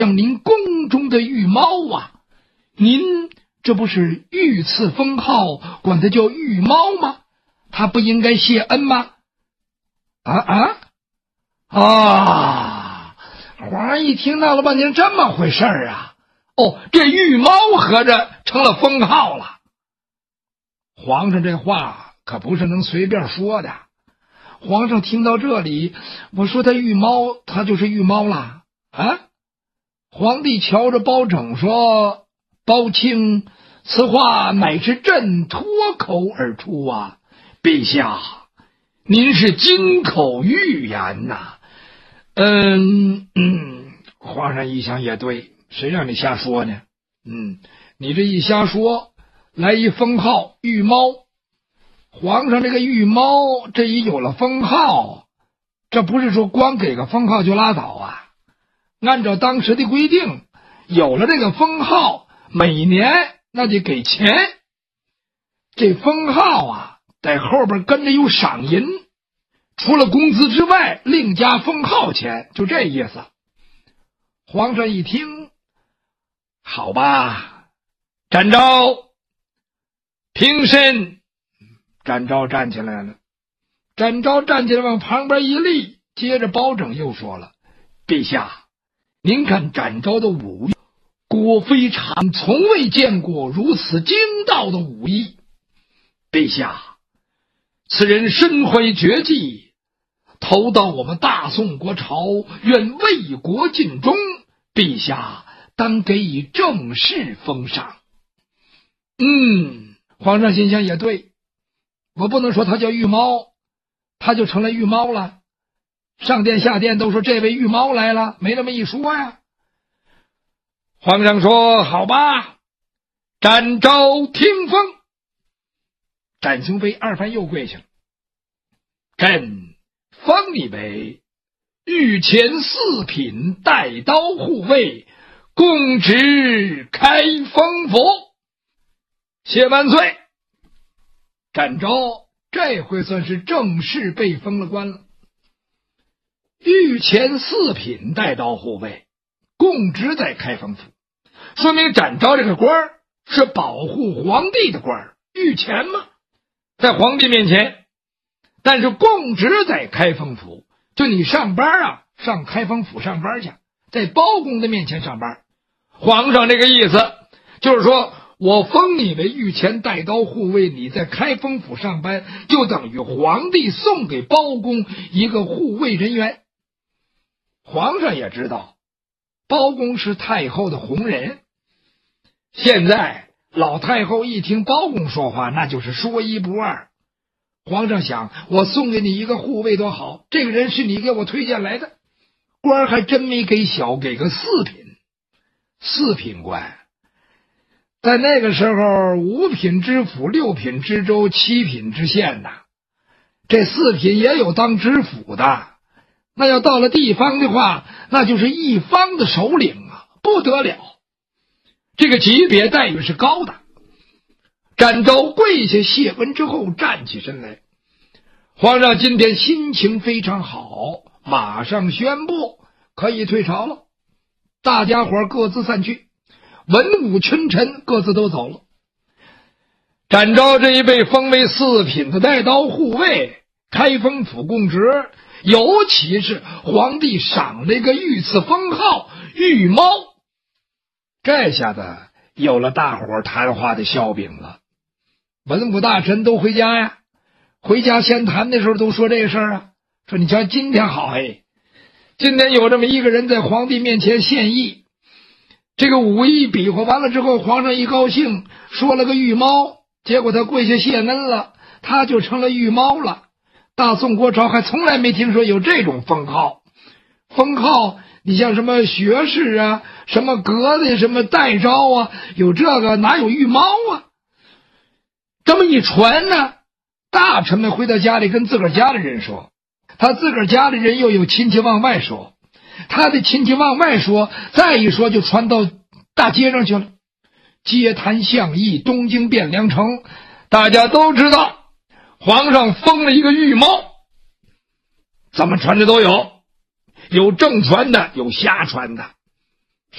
让您宫中的御猫啊，您这不是御赐封号，管它叫御猫吗？他不应该谢恩吗？皇上一听闹了半天这么回事啊！这御猫合着成了封号了。皇上这话可不是能随便说的。皇上听到这里，我说他御猫，他就是御猫了啊！皇帝瞧着包拯说：“包青，此话乃是朕脱口而出啊！陛下，您是金口玉言呐。”皇上一想也对，谁让你瞎说呢？你这一瞎说，来一封号御猫。皇上这个御猫，这一有了封号，这不是说光给个封号就拉倒啊。按照当时的规定，有了这个封号，每年那得给钱。这封号啊，在后边跟着有赏银，除了工资之外，另加封号钱，就这意思。皇上一听，好吧，展昭，平身。展昭站起来了，展昭站起来往旁边一立，接着包拯又说了：“陛下，您看展昭的武艺，果非常，从未见过如此精到的武艺。陛下，此人身怀绝技，投到我们大宋国朝，愿为国尽忠，陛下当给予正式封赏。”皇上心想也对，我不能说他叫御猫，他就成了御猫了。上殿下殿都说这位御猫来了，没那么一说呀。皇上说：“好吧，展昭听封。”展雄飞二番又跪下了，朕封你为御前四品带刀护卫，公职开封府。谢万岁！展昭这回算是正式被封了官了。御前四品带刀护卫，供职在开封府，说明展昭这个官儿是保护皇帝的官儿。御前嘛，在皇帝面前，但是供职在开封府，就你上班啊，上开封府上班去，在包公的面前上班。皇上这个意思就是说，我封你为御前带刀护卫，你在开封府上班，就等于皇帝送给包公一个护卫人员。皇上也知道包公是太后的红人，现在老太后一听包公说话，那就是说一不二。皇上想，我送给你一个护卫多好，这个人是你给我推荐来的，官还真没给小，给个四品。四品官在那个时候，五品知府、六品知州、七品知县呐，这四品也有当知府的。那要到了地方的话，那就是一方的首领啊，不得了。这个级别待遇是高的。展昭跪下谢恩之后站起身来，皇上今天心情非常好，马上宣布可以退朝了。大家伙各自散去，文武群臣各自都走了。展昭这一被封为四品的带刀护卫，开封府供职，尤其是皇帝赏了一个御赐封号御猫，这下子有了大伙谈话的笑柄了。文武大臣都回家呀，回家闲谈的时候都说这事儿啊，说你瞧今天好今天有这么一个人在皇帝面前献艺，这个武艺比划完了之后，皇上一高兴，说了个御猫，结果他跪下谢恩了，他就成了御猫了。大宋国朝还从来没听说有这种封号。封号你像什么学士啊，什么阁的，什么代昭啊，有这个哪有御猫啊？这么一传呢，大臣们回到家里跟自个儿家的人说，他自个儿家的人又有亲戚往外说，他的亲戚往外说，再一说就传到大街上去了。街谈巷议，东京汴梁城，大家都知道皇上封了一个御猫。怎么传的都有，有正传的，有瞎传的。